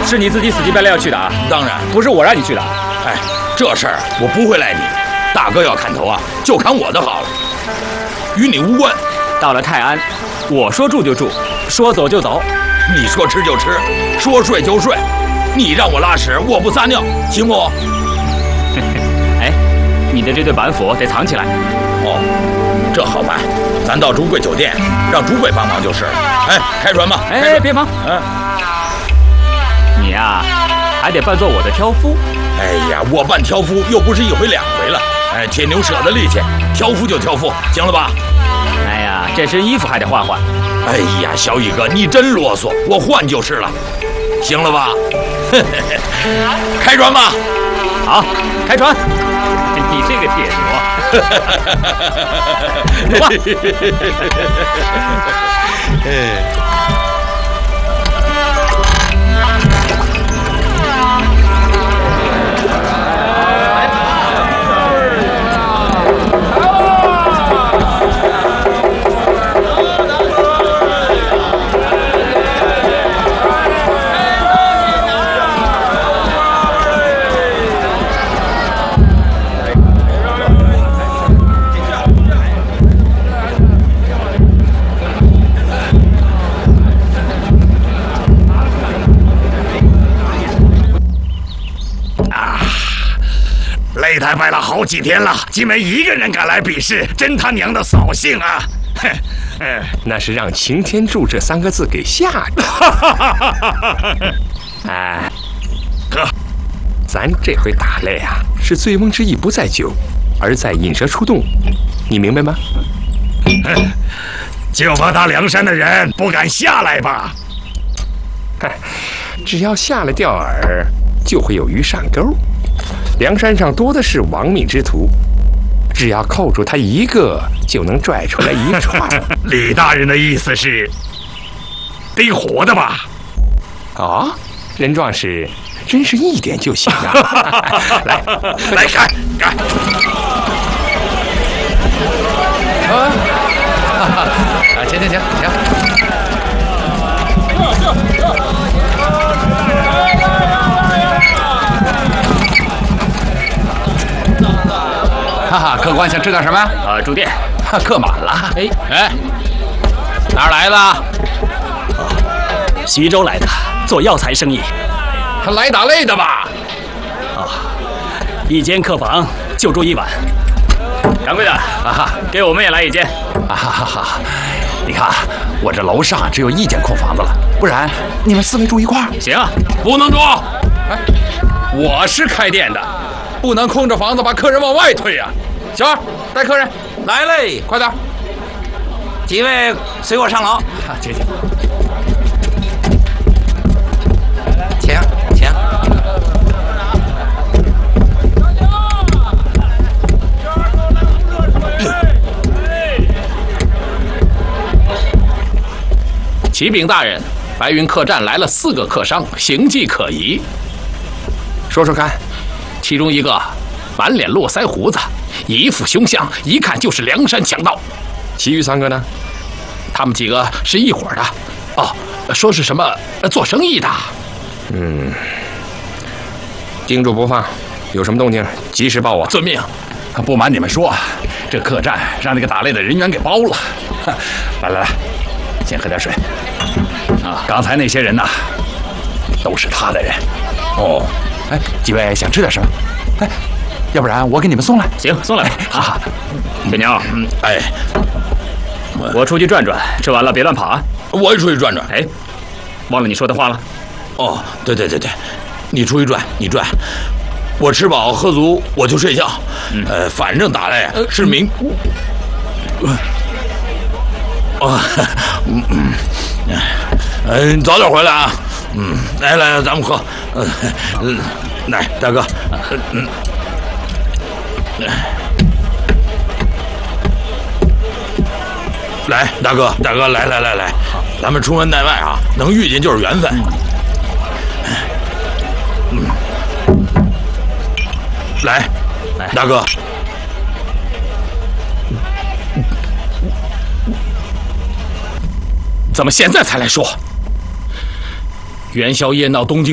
是你自己死乞白赖要去的啊？ 当然不是我让你去的。 哎，这事儿我不会赖你，大哥要砍头啊，就砍我的好了，与你无关。 到了泰安，我说住就住，说走就走。 你说吃就吃，说睡就睡，你让我拉屎，我不撒尿，行不？ 哎，你的这对板斧得藏起来。 哦，这好办，咱到朱贵酒店，让朱贵帮忙就是了。哎，开船吧。 哎，别忙。你呀，还得扮作我的挑夫。 哎呀，我扮挑夫又不是一回两回了。哎，铁牛舍得力气，挑夫就挑夫，行了吧？ 哎呀，这身衣服还得换换。 哎呀，小雨哥，你真啰嗦，我换就是了，行了吧？开船吧。 好，开船。你这个铁牛，走吧。 擂台摆了好几天了，竟没一个人敢来比试，真他娘的扫兴啊！ 那是让擎天柱这3个字给吓的。哎， 哥， 咱这回打擂啊，是醉翁之意不在酒，而在引蛇出洞，你明白吗？ 就怕打梁山的人不敢下来吧？ 只要下了钓饵，就会有鱼上钩。梁山上多的是亡命之徒，只要扣住他一个，就能拽出来一串。 李大人的意思是逮活的吧？ 哦，任壮士真是一点就行啊！ 来干！ 行。哈哈，客官想吃点什么？ 住店， 客满了。 哎， 哪儿来的？ 徐州来的，做药材生意。 来打擂的吧？ 一间客房就住1晚。掌柜的，给我们也来一间。 你看我这楼上只有1间空房子了，不然你们4位住一块儿。 行啊， 不能住。 我是开店的，不能空着房子把客人往外推呀。小二，带客人来嘞， 快点！ 几位随我上楼。 请。启禀大人，白云客栈来了4个客商，形迹可疑。 说说看。 其中一个满脸络腮胡子，一副凶相，一看就是梁山强盗。 其余3个呢？ 他们几个是一伙的。说是什么做生意的。 盯住不放，有什么动静及时报我。 遵命。不瞒你们说，这客栈让那个打擂的人员给包了。来，先喝点水。刚才那些人呐，都是他的人。几位想吃点什么？要不然我给你们送来。 行，送来。铁牛，我出去转转，吃完了别乱跑啊。 我也出去转转。 忘了你说的话了。 对，你出去转，你转。我吃饱喝足，我就睡觉。反正打擂是明。早点回来啊。来，咱们喝。来，大哥。来，大哥，来，咱们出门在外啊，能遇见就是缘分。来，大哥。 怎么现在才来说？元宵夜闹东京